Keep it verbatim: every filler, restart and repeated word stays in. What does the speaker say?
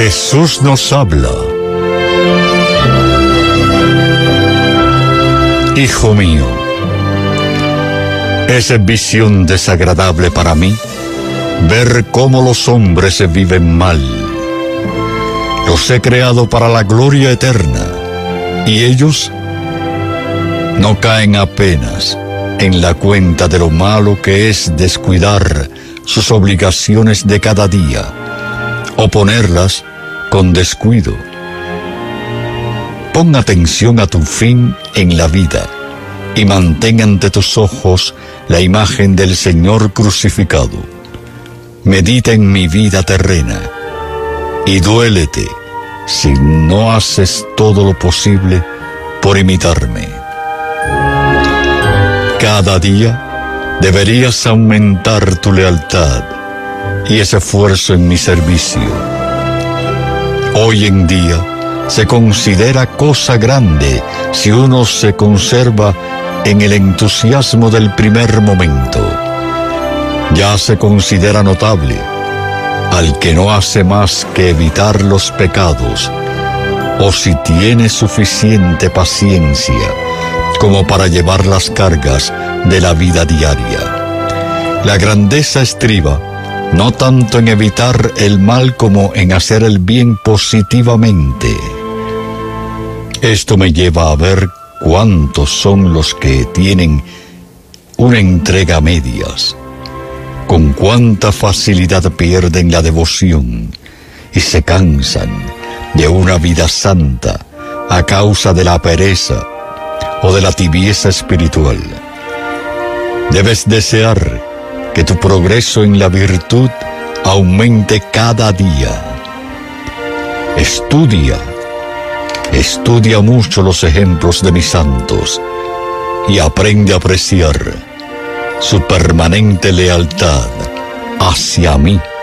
Jesús nos habla. Hijo mío, es visión desagradable para mí ver cómo los hombres viven mal. Los he creado para la gloria eterna, y ellos no caen apenas en la cuenta de lo malo que es descuidar sus obligaciones de cada día, o ponerlas con descuido. Pon atención a tu fin en la vida y mantén ante tus ojos la imagen del Señor crucificado. Medita en mi vida terrena y duélete si no haces todo lo posible por imitarme. Cada día deberías aumentar tu lealtad y ese esfuerzo en mi servicio. Hoy en día se considera cosa grande si uno se conserva en el entusiasmo del primer momento. Ya se considera notable al que no hace más que evitar los pecados, o si tiene suficiente paciencia como para llevar las cargas de la vida diaria. La grandeza estriba no tanto en evitar el mal como en hacer el bien positivamente. Esto me lleva a ver cuántos son los que tienen una entrega a medias, con cuánta facilidad pierden la devoción y se cansan de una vida santa a causa de la pereza o de la tibieza espiritual. Debes desear que tu progreso en la virtud aumente cada día. Estudia, estudia mucho los ejemplos de mis santos y aprende a apreciar su permanente lealtad hacia mí.